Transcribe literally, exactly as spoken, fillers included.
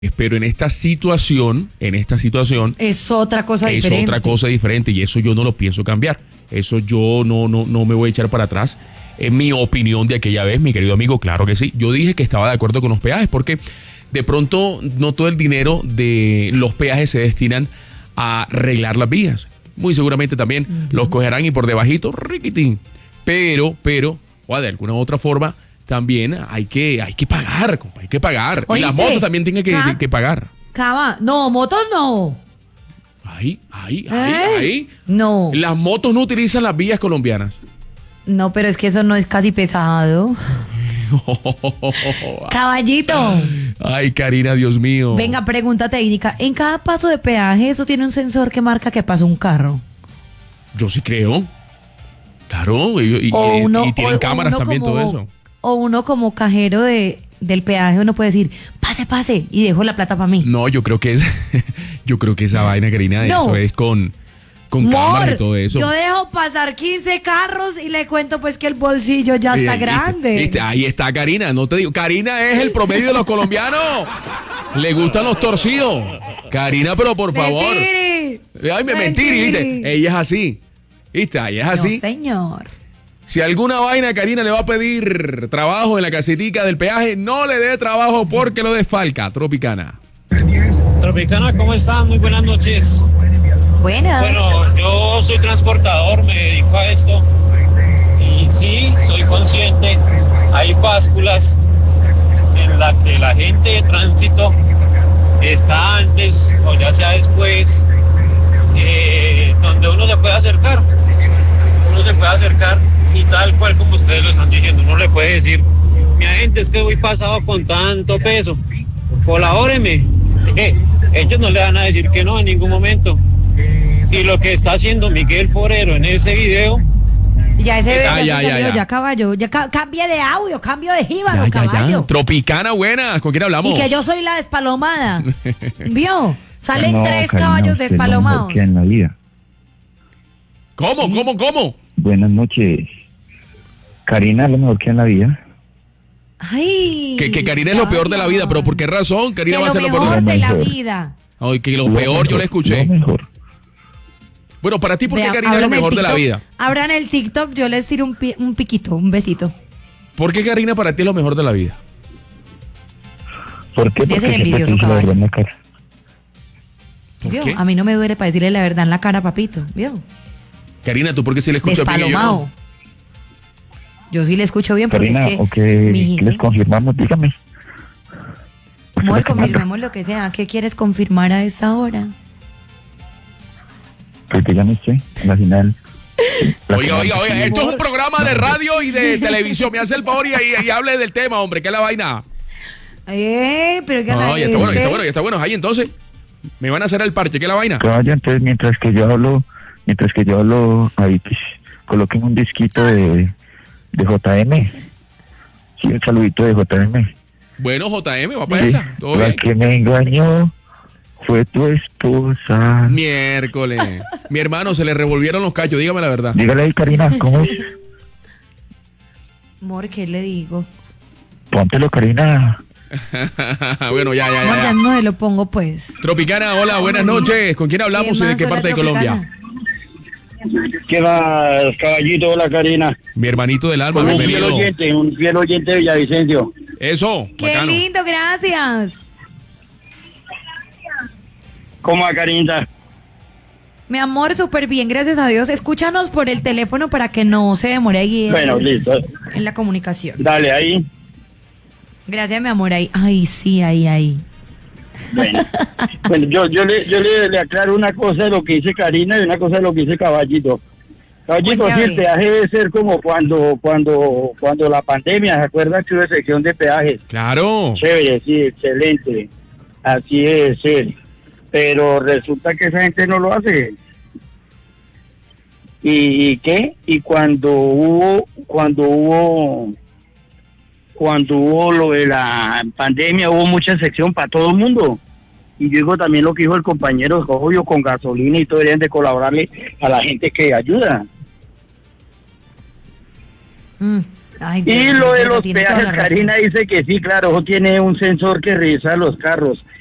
Pero en esta situación, en esta situación... Es otra cosa es diferente. Es otra cosa diferente y eso yo no lo pienso cambiar. Eso yo no, no, no me voy a echar para atrás. En mi opinión de aquella vez, mi querido amigo, claro que sí. Yo dije que estaba de acuerdo con los peajes porque de pronto no todo el dinero de los peajes se destinan a arreglar las vías. Muy seguramente también uh-huh. los cogerán y por debajito, riquitín. Pero, pero, o de alguna u otra forma... También hay que, hay que pagar, compa, hay que pagar. ¿Oíste? Y las motos también tienen que, que, que pagar. Cava, no, motos no. Ahí, ahí, ¿Eh? ahí, ahí. No. Las motos no utilizan las vías colombianas. No, pero es que eso no es casi pesado. Caballito. Ay, Karina, Dios mío. Venga, pregunta técnica. En cada paso de peaje, ¿eso tiene un sensor que marca que pasó un carro? Yo sí creo. Claro, y, y, uno, y tienen cámaras también, como, todo eso. O uno como cajero de, del peaje, uno puede decir, pase, pase, y dejo la plata para mí. No, yo creo que es, yo creo que esa vaina, Karina, no. eso es con, con Mor, cámaras y todo eso. Yo dejo pasar quince carros y le cuento pues que el bolsillo ya está ¿Viste? grande. ¿Viste? Ahí está Karina, no te digo, Karina es el promedio de los colombianos. Le gustan los torcidos. Karina, pero por favor. Mentiri. Ay, me mentiri, ¿viste? Ella es así. ¿Viste? Ella es así. No, señor. Si alguna vaina Karina le va a pedir trabajo en la casetica del peaje, no le dé trabajo porque lo desfalca. Tropicana. Tropicana, ¿cómo están? Muy buenas noches. Buenas. Bueno, yo soy transportador, me dedico a esto. Y sí, soy consciente. Hay básculas en las que la gente de tránsito está antes o ya sea después, eh, donde uno se puede acercar. Uno se puede acercar. Y tal cual como ustedes lo están diciendo, uno le puede decir, mi agente, es que voy pasado con tanto peso, colabóreme. Eh, ellos no le van a decir que no en ningún momento. Y lo que está haciendo Miguel Forero en ese video... Ya ese video ah, ya, ya, ya, ya caballo, ya ca- cambie de audio, cambio de jíbaro, ya, caballo. Ya, ya. Tropicana, buenas, ¿con quién hablamos? Y que yo soy la despalomada. ¿Vio? Salen no, tres Karina, caballos despalomados. En la vida. ¿Cómo, ¿Sí? cómo, cómo? Buenas noches. Karina es lo mejor que en la vida. Ay. Que, que Karina es lo peor de la vida, pero ¿por qué razón? Karina que va a ser lo lo peor mejor de la mejor. vida. Ay, que lo, Lo peor mejor, yo le escuché. Lo mejor. Bueno, para ti, ¿por qué Vea, Karina es lo abran el mejor de la TikTok, vida? Abran el TikTok, yo les tiro un, pi- un piquito, un besito. ¿Por qué Karina para ti es lo mejor de la vida? ¿Por qué? Porque Debe ser siempre envidioso, te dice la caballo. verdad en la cara. ¿Por ¿Vio? qué? A mí no me duele para decirle la verdad en la cara, papito. ¿Vio? Karina, ¿tú por qué sí le escuchas bien y yo Despalomado. no? Yo sí le escucho bien porque Karina, es que, ¿o qué mijito, les confirmamos? Dígame. amor, ¿Usted qué manda? confirmemos lo que sea. ¿Qué quieres confirmar a esa hora? Pues dígame usted, a la final. La Oiga, oiga, final- oiga, esto es un programa de radio y de televisión. Me hace el favor y, y, y hable del tema, hombre, ¿qué es la vaina? Eh, pero que No, ya está bueno, ya está bueno, ya está bueno. Ahí entonces, me van a hacer el parche, ¿qué es la vaina? Caballo, entonces mientras que yo hablo, mientras que yo hablo, ahí pues, coloquen un disquito de, de J M. Sí, un saludito de J M. Bueno, J M, va para Sí, esa. ¿Todo la bien? que me engañó fue tu esposa. Miércoles. Mi hermano, se le revolvieron los cachos, dígame la verdad. Dígale ahí, Karina, ¿cómo es? amor, ¿qué le digo? Póntelo, Karina. Bueno, ya, ya, Amor, ya, ya ya. no se lo pongo pues. Tropicana, hola, buenas noches. ¿Con quién hablamos y de más, qué hola, parte de Tropicana? Colombia? ¿Qué más, caballito? Hola, Karina. Mi hermanito del alma, Un fiel bienvenido. oyente, un fiel oyente de Villavicencio. Eso, Qué bacano. lindo, gracias. ¿Cómo va, Karinita? Mi amor, súper bien, gracias a Dios. Escúchanos por el teléfono para que no se demore ahí en, Bueno, listo. en la comunicación. Dale, ahí. Gracias, mi amor. Ahí, ay, sí, ahí, ahí. Bueno, bueno yo, yo, le, yo le, le aclaro una cosa de lo que dice Karina y una cosa de lo que dice Caballito. Caballito, sí, el peaje debe ser como cuando cuando cuando la pandemia, ¿se acuerdan que hubo sección de peajes? Claro. Chévere, sí, excelente. Así debe ser. Pero resulta que esa gente no lo hace. ¿Y, y qué? Y cuando hubo, cuando hubo, cuando hubo lo de la pandemia, hubo mucha sección para todo el mundo. Y yo digo también lo que dijo el compañero, obvio, con gasolina y todo, deberían de colaborarle a la gente que ayuda. Mm. Ay, Y Dios, lo de pero los tiene toda peajes, la razón. Karina dice que sí, claro, eso tiene un sensor que revisa los carros.